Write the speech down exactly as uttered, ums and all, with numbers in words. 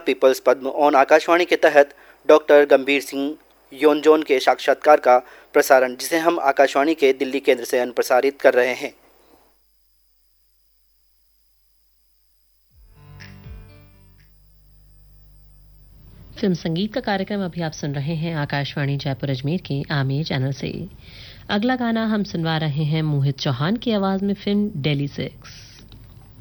Peoples Padma on Akashvani के तहत doctor गंभीर सिंह योंजोन के साक्षात्कार का प्रसारण, जिसे हम आकाशवाणी के दिल्ली केंद्र से अनुप्रसारित कर रहे हैं। फिल्म संगीत का कार्यक्रम अभी आप सुन रहे हैं आकाशवाणी जयपुर अजमेर के आमेर चैनल से। अगला गाना हम सुनवा रहे हैं मोहित चौहान की आवाज में फिल्म डेली सिक्स।